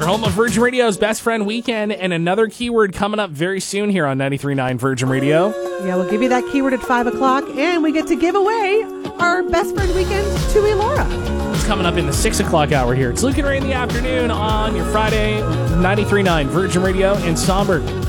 Your home of Virgin Radio's Best Friend Weekend, and another keyword coming up very soon here on 93.9 Virgin Radio. Yeah, we'll give you that keyword at 5 o'clock, and we get to give away our Best Friend Weekend to Elora. It's coming up in the 6 o'clock hour here. It's Luke and Ray in the afternoon on your Friday, 93.9 Virgin Radio in Schaumburg.